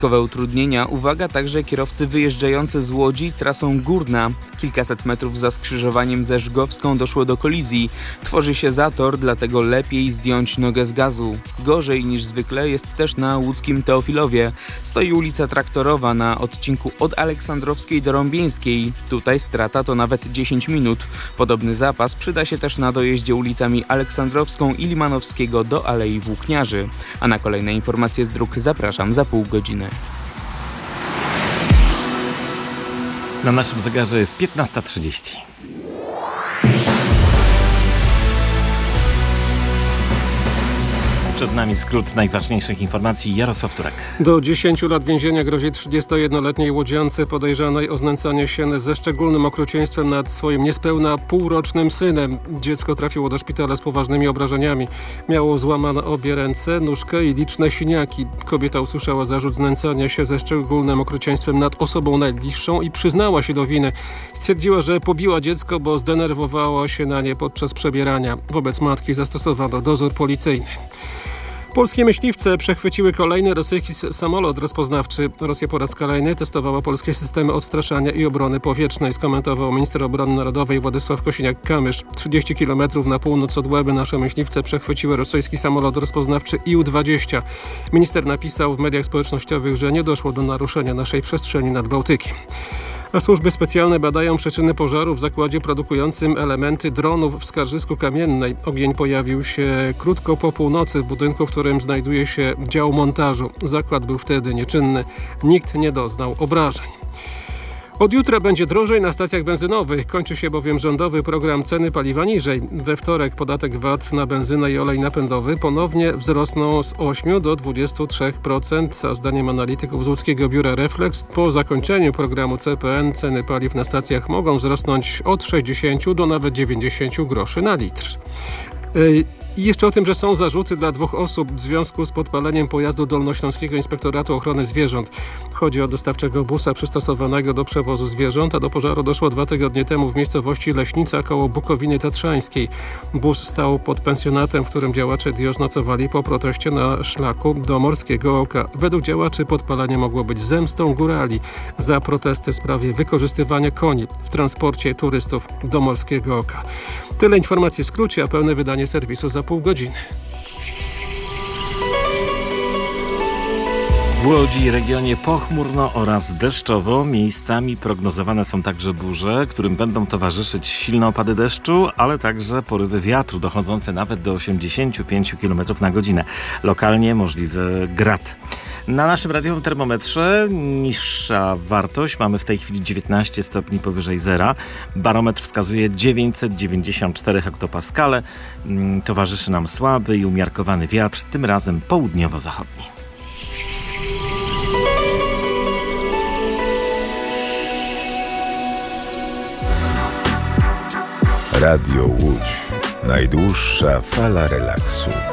Dodatkowe utrudnienia uwaga także kierowcy wyjeżdżający z Łodzi trasą Górna. Kilkaset metrów za skrzyżowaniem ze Żgowską doszło do kolizji. Tworzy się zator, dlatego lepiej zdjąć nogę z gazu. Gorzej niż zwykle jest też na łódzkim Teofilowie. Stoi ulica Traktorowa na odcinku od Aleksandrowskiej do Rąbieńskiej. Tutaj strata to nawet 10 minut. Podobny zapas przyda się też na dojeździe ulicami Aleksandrowską i Limanowskiego do Alei Włókniarzy. A na kolejne informacje z dróg zapraszam za pół godziny. Na naszym zegarze jest 15:30. Przed nami skrót najważniejszych informacji. Jarosław Turek. Do 10 lat więzienia grozi 31-letniej łodziance podejrzanej o znęcanie się ze szczególnym okrucieństwem nad swoim niespełna półrocznym synem. Dziecko trafiło do szpitala z poważnymi obrażeniami. Miało złamane obie ręce, nóżkę i liczne siniaki. Kobieta usłyszała zarzut znęcania się ze szczególnym okrucieństwem nad osobą najbliższą i przyznała się do winy. Stwierdziła, że pobiła dziecko, bo zdenerwowało się na nie podczas przebierania. Wobec matki zastosowano dozór policyjny. Polskie myśliwce przechwyciły kolejny rosyjski samolot rozpoznawczy. Rosja po raz kolejny testowała polskie systemy odstraszania i obrony powietrznej, skomentował minister obrony narodowej Władysław Kosiniak-Kamysz. 30 km na północ od Łeby nasze myśliwce przechwyciły rosyjski samolot rozpoznawczy Ił-20. Minister napisał w mediach społecznościowych, że nie doszło do naruszenia naszej przestrzeni nad Bałtykiem. A służby specjalne badają przyczyny pożaru w zakładzie produkującym elementy dronów w Skarżysku Kamiennej. Ogień pojawił się krótko po północy w budynku, w którym znajduje się dział montażu. Zakład był wtedy nieczynny. Nikt nie doznał obrażeń. Od jutra będzie drożej na stacjach benzynowych. Kończy się bowiem rządowy program ceny paliwa niżej. We wtorek podatek VAT na benzynę i olej napędowy ponownie wzrosną z 8 do 23%, a zdaniem analityków z łódzkiego biura Reflex po zakończeniu programu CPN ceny paliw na stacjach mogą wzrosnąć od 60 do nawet 90 groszy na litr. I jeszcze o tym, że są zarzuty dla 2 osób w związku z podpaleniem pojazdu Dolnośląskiego Inspektoratu Ochrony Zwierząt. Chodzi o dostawczego busa przystosowanego do przewozu zwierząt, a do pożaru doszło 2 tygodnie temu w miejscowości Leśnica koło Bukowiny Tatrzańskiej. Bus stał pod pensjonatem, w którym działacze DIOS nocowali po proteście na szlaku do Morskiego Oka. Według działaczy podpalenie mogło być zemstą górali za protesty w sprawie wykorzystywania koni w transporcie turystów do Morskiego Oka. Tyle informacji w skrócie, a pełne wydanie serwisu za pół godziny. W Łodzi i regionie pochmurno oraz deszczowo. Miejscami prognozowane są także burze, którym będą towarzyszyć silne opady deszczu, ale także porywy wiatru dochodzące nawet do 85 km na godzinę. Lokalnie możliwy grad. Na naszym radiowym termometrze niższa wartość. Mamy w tej chwili 19 stopni powyżej zera. Barometr wskazuje 994 hektopaskale. Towarzyszy nam słaby i umiarkowany wiatr, tym razem południowo-zachodni. Radio Łódź. Najdłuższa fala relaksu.